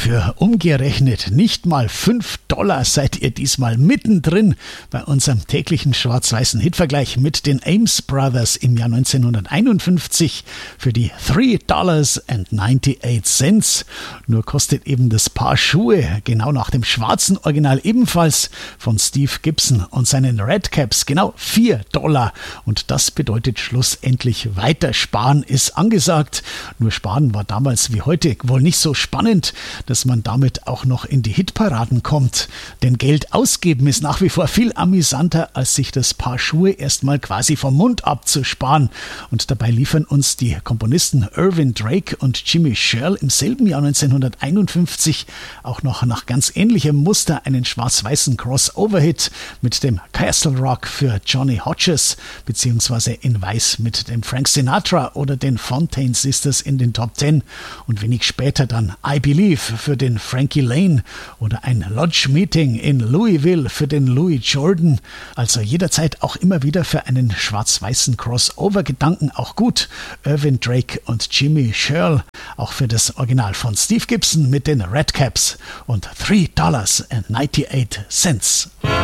Für umgerechnet nicht mal $5 seid ihr diesmal mittendrin bei unserem täglichen schwarz-weißen Hitvergleich mit den Ames Brothers im Jahr 1951 für die $3.98. Nur kostet eben das Paar Schuhe genau nach dem schwarzen Original ebenfalls von Steve Gibson und seinen Redcaps genau $4. Und das bedeutet schlussendlich weiter sparen ist angesagt. Nur sparen war damals wie heute wohl nicht so spannend, dass man damit auch noch in die Hitparaden kommt. Denn Geld ausgeben ist nach wie vor viel amüsanter, als sich das Paar Schuhe erstmal quasi vom Mund abzusparen. Und dabei liefern uns die Komponisten Irvin Drake und Jimmy Searle im selben Jahr 1951 auch noch nach ganz ähnlichem Muster einen schwarz-weißen Crossover-Hit mit dem Castle Rock für Johnny Hodges, beziehungsweise in Weiß mit dem Frank Sinatra oder den Fontaine Sisters in den Top 10 und wenig später dann I Believe für den Frankie Lane oder ein Lodge Meeting in Louisville für den Louis Jordan. Also jederzeit auch immer wieder für einen schwarz-weißen Crossover-Gedanken auch gut. Irvin Drake und Jimmy Searle, auch für das Original von Steve Gibson mit den Redcaps und $3.98.